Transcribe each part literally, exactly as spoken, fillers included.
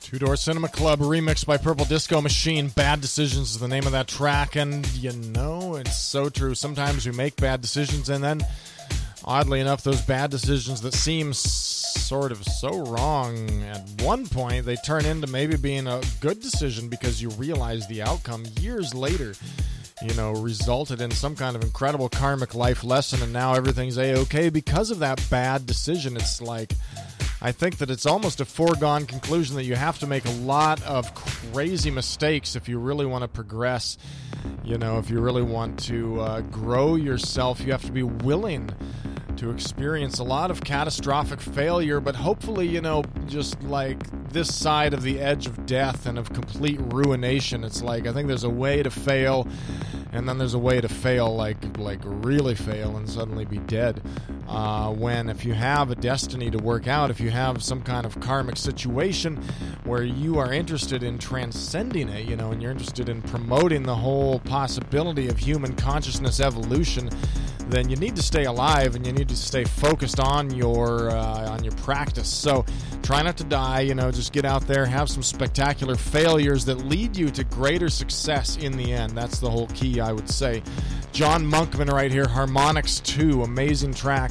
Two Door Cinema Club, remixed by Purple Disco Machine. Bad Decisions is the name of that track, and you know, it's so true. Sometimes we make bad decisions, and then, oddly enough, those bad decisions that seem sort of so wrong at one point, they turn into maybe being a good decision because you realize the outcome years later, you know, resulted in some kind of incredible karmic life lesson, and now everything's A-okay because of that bad decision. It's like, I think that it's almost a foregone conclusion that you have to make a lot of crazy mistakes if you really want to progress. You know, if you really want to uh, grow yourself, you have to be willing to experience a lot of catastrophic failure, but hopefully, you know, just like this side of the edge of death and of complete ruination. It's like, I think there's a way to fail, and then there's a way to fail, like like really fail and suddenly be dead. Uh, when if you have a destiny to work out, if you have some kind of karmic situation where you are interested in transcending it, you know, and you're interested in promoting the whole possibility of human consciousness evolution, then you need to stay alive and you need to stay focused on your uh, on your practice. So try not to die, you know, just get out there, have some spectacular failures that lead you to greater success in the end. That's the whole key, I would say. John Monkman right here, Harmonix two, amazing track.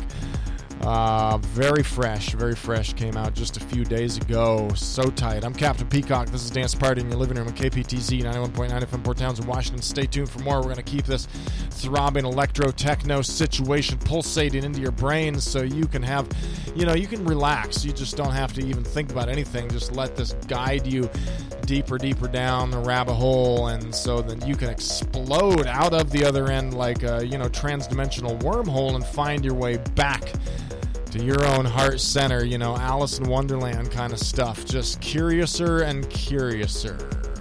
Uh, very fresh, very fresh. Came out just a few days ago. So tight. I'm Captain Peacock. This is Dance Party in your living room on K P T Z ninety-one point nine F M Port Townsend, Washington. Stay tuned for more. We're going to keep this throbbing electro-techno situation pulsating into your brain so you can have, you know, you can relax. You just don't have to even think about anything. Just let this guide you deeper, deeper down the rabbit hole, and so then you can explode out of the other end like a, you know, trans-dimensional wormhole and find your way back to your own heart center, you know, Alice in Wonderland kind of stuff. Just curiouser and curiouser.